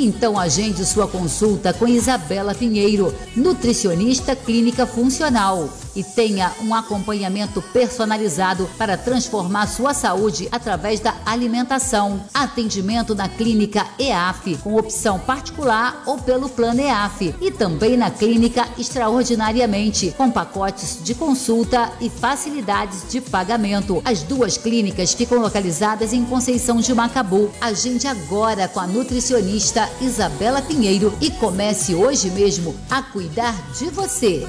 Então agende sua consulta com Isabela Pinheiro, nutricionista clínica funcional, e tenha um acompanhamento personalizado para transformar sua saúde através da alimentação. Atendimento na clínica EAF, com opção particular ou pelo plano EAF, e também na clínica Extraordinariamente, com pacotes de consulta e facilidades de pagamento. As duas clínicas ficam localizadas em Conceição de Macabu. Agende agora com a nutricionista Isabela Pinheiro e comece hoje mesmo a cuidar de você.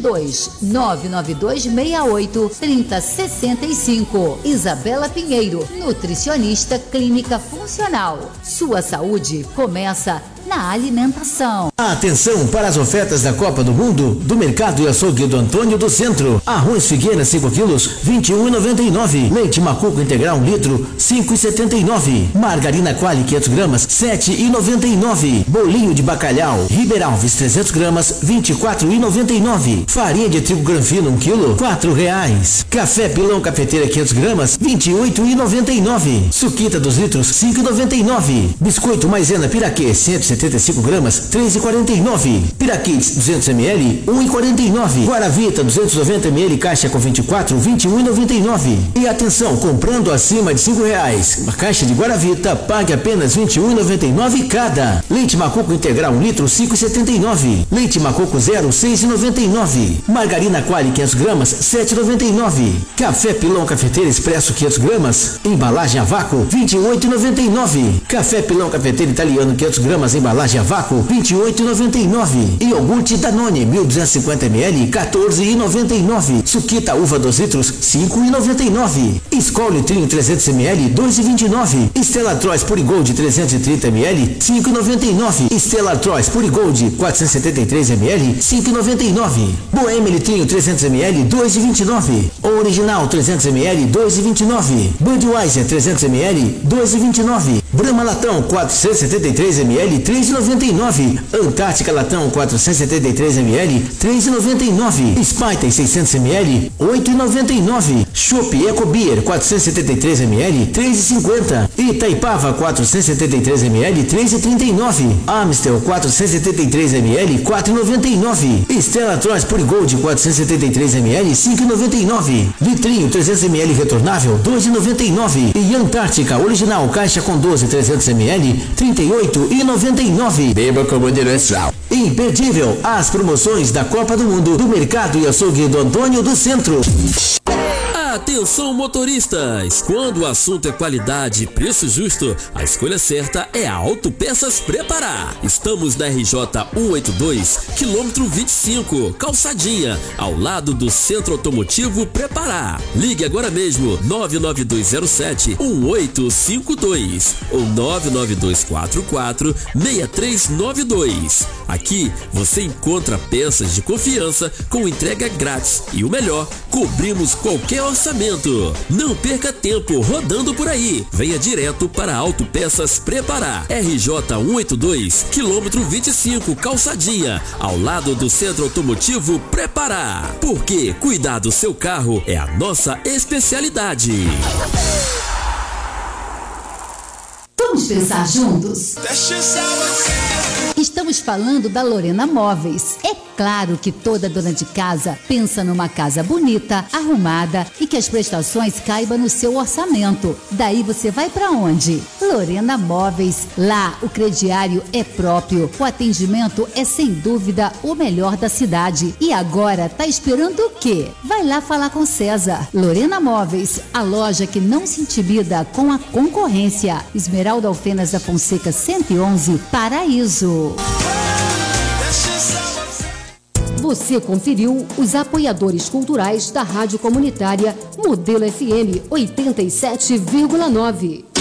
22-99268-3065. Isabela Pinheiro, nutricionista clínica funcional. Sua saúde começa na alimentação. Atenção para as ofertas da Copa do Mundo do Mercado e Açougue do Antônio do Centro. Arroz Figueira 5 quilos, R$21,99. Leite Macuco integral 1 litro, R$5,79. Margarina Quali 500 gramas, R$7,99. Bolinho de bacalhau Ribeiralves 300 gramas, R$24,99. Farinha de trigo granfino 1 quilo, R$4. Café Pilão Cafeteira 500 gramas, R$28,99. Suquita 2 litros, R$5,99. Biscoito Maisena Piraquê 175 gramas, R$3,49. Piraquês 200 ml, R$1,49. Guaravita 290 ml, caixa com 24, R$21,99. E atenção, comprando acima de R$5, uma caixa de Guaravita, pague apenas R$21,99 cada. Leite Macuco integral 1 litro, R$5,79. Leite Macuco zero, R$6,99. Margarina Quali 500 gramas, R$7,99. Café Pilão Cafeteira Expresso 500 gramas, embalagem a vácuo, R$28,99. Café Pilão Cafeteira Italiano 500 gramas, embalagem a vácuo, R$28,99. E iogurte Danone 1250 ml, R$14,99. Suquita uva 2 litros, R$5,99. Skol Litrinho 300 ml, R$2,29. Stella Trois Purigold 330 ml, R$5,99. Stella Trois Purigold 473 ml, R$5,99. Boêmia Litrinho 300 ml, R$2,29. Original 300 ml, R$2,29. Budweiser 300 ml, R$2,29. Brahma Latão 473 ml, R$3,99. Antártica Latão 473 ml, R$3,99. Sprite 600 ml, R$8,99. Chopp Eco Beer 473 ml, R$3,50. Itaipava 473 ml, R$3,39. Amstel 473 ml, R$4,99. Stella Trois Purigold 473 ml, R$5,99. Litrinho 300 ml retornável, R$2,99. E Antártica Original caixa com 12 300 ml, R$38,99. Beba com moderação. Imperdível as promoções da Copa do Mundo do Mercado e Açougue do Antônio do Centro. Atenção motoristas, quando o assunto é qualidade e preço justo, a escolha certa é a Autopeças Preparar. Estamos na RJ 182, quilômetro 25, Calçadinha, ao lado do Centro Automotivo Preparar. Ligue agora mesmo, 99207-1852 ou 99244-6392. Aqui você encontra peças de confiança com entrega grátis e o melhor, cobrimos qualquer orçamento. Não perca tempo rodando por aí. Venha direto para Autopeças Preparar. RJ 182, quilômetro 25, Calçadinha, ao lado do Centro Automotivo Preparar. Porque cuidar do seu carro é a nossa especialidade. Vamos pensar juntos? Estamos falando da Lorena Móveis. É claro que toda dona de casa pensa numa casa bonita, arrumada e que as prestações caibam no seu orçamento. Daí você vai para onde? Lorena Móveis. Lá o crediário é próprio, o atendimento é sem dúvida o melhor da cidade. E agora tá esperando o quê? Vai lá falar com César. Lorena Móveis, a loja que não se intimida com a concorrência. Esmeralda Alfenas da Fonseca 111, Paraíso. Você conferiu os apoiadores culturais da Rádio Comunitária Modelo FM 87,9.